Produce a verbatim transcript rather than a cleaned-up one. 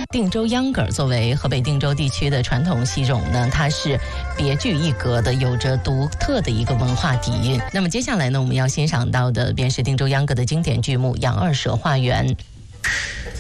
定州秧歌作为河北定州地区的传统戏种呢，它是别具一格的，有着独特的一个文化底蕴。那么接下来呢，我们要欣赏到的便是定州秧歌的经典剧目《杨二舍花园》。